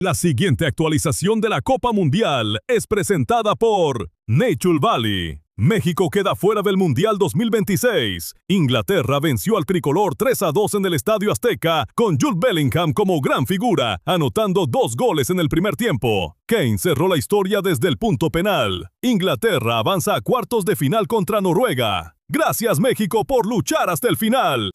La siguiente actualización de la Copa Mundial es presentada por Nature Valley. México queda fuera del Mundial 2026. Inglaterra venció al tricolor 3-2 en el Estadio Azteca, con Jude Bellingham como gran figura, anotando 2 goles en el primer tiempo. Kane cerró la historia desde el punto penal. Inglaterra avanza a cuartos de final contra Noruega. Gracias, México, por luchar hasta el final.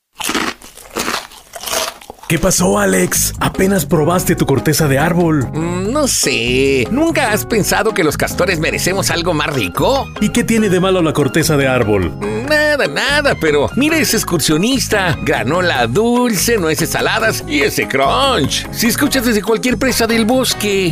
¿Qué pasó, Alex? ¿Apenas probaste tu corteza de árbol? No sé. ¿Nunca has pensado que los castores merecemos algo más rico? ¿Y qué tiene de malo la corteza de árbol? Nada, pero mira ese excursionista. Granola dulce, nueces saladas y ese crunch. Si escuchas desde cualquier presa del bosque.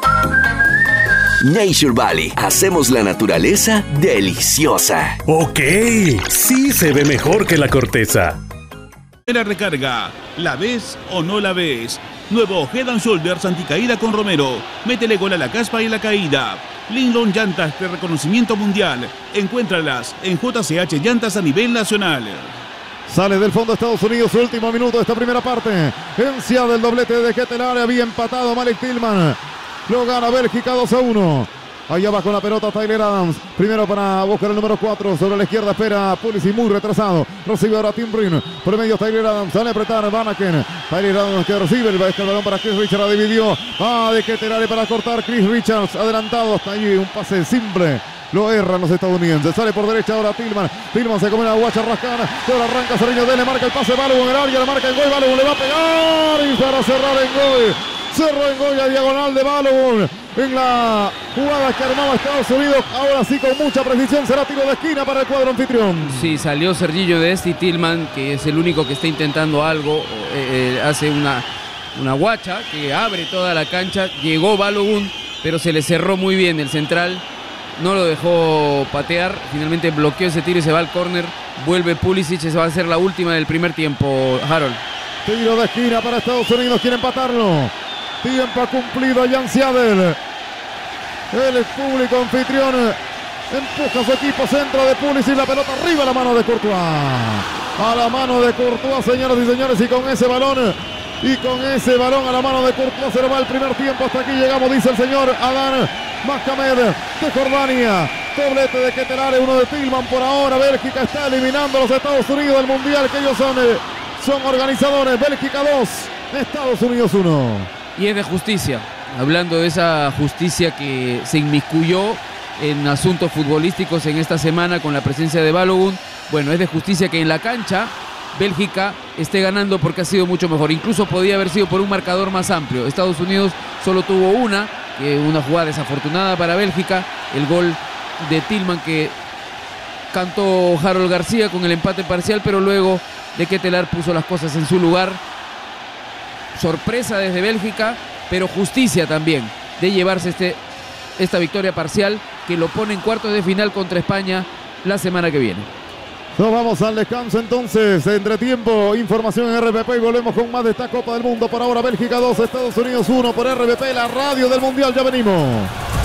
Nature Valley. Hacemos la naturaleza deliciosa. Ok, sí se ve mejor que la corteza. La recarga, ¿la ves o no la ves? Nuevo Head & Shoulders anticaída con Romero. Métele gol a la caspa y la caída. Lincoln Llantas de reconocimiento mundial. Encuéntralas en JCH Llantas a nivel nacional. Sale del fondo Estados Unidos, su último minuto de esta primera parte. Encia del doblete de Ketelar, había empatado Malik Tillman. Lo gana Bélgica 2-1. Allá va con la pelota Tyler Adams. Primero para buscar el número 4. Sobre la izquierda espera Pulisic, muy retrasado. Recibe ahora Tim Brin. Por el medio Tyler Adams. Sale a apretar Vanaken. Tyler Adams que recibe. El balón para Chris Richards. La dividió. De Ketelare para cortar. Chris Richards adelantado. Hasta allí un pase simple. Lo erran los estadounidenses. Sale por derecha ahora Tillman. Tillman se come la guacha rascana. Ahora arranca Cerrillo de le marca el pase. Balogun en el área. Le marca el gol. Balogun le va a pegar. Y para cerrar en gol. Cerró en gol a diagonal de Balogun. En la jugada que armaba Estados Unidos. Ahora sí con mucha precisión. Será tiro de esquina para el cuadro anfitrión. Sí, salió Sergillo de y Tillman, que es el único que está intentando algo. Hace una guacha que abre toda la cancha. Llegó Balogun, pero se le cerró muy bien el central. No lo dejó patear. Finalmente bloqueó ese tiro y se va al córner. Vuelve Pulisic. Esa va a ser la última del primer tiempo, Harold. Tiro de esquina para Estados Unidos. Quiere empatarlo. Tiempo cumplido a Jan Siadel. El público anfitrión empuja a su equipo, centro de Pulisic, la pelota arriba a la mano de Courtois. A la mano de Courtois, señoras y señores, y con ese balón a la mano de Courtois se nos va el primer tiempo. Hasta aquí llegamos, dice el señor Adán Mahmoud de Jordania. Doblete de Ketelare, uno de Tillman por ahora. Bélgica está eliminando a los Estados Unidos del Mundial, que ellos son organizadores. Bélgica 2, Estados Unidos 1. Y es de justicia, hablando de esa justicia que se inmiscuyó en asuntos futbolísticos en esta semana con la presencia de Balogun. Bueno, es de justicia que en la cancha Bélgica esté ganando porque ha sido mucho mejor. Incluso podía haber sido por un marcador más amplio. Estados Unidos solo tuvo una jugada desafortunada para Bélgica. El gol de Tillman que cantó Harold García con el empate parcial, pero luego de Ketelar puso las cosas en su lugar. Sorpresa desde Bélgica, pero justicia también de llevarse esta victoria parcial que lo pone en cuartos de final contra España la semana que viene. Nos vamos al descanso entonces, entretiempo, información en RPP y volvemos con más de esta Copa del Mundo. Por ahora Bélgica 2, Estados Unidos 1 por RPP, la radio del Mundial, ya venimos.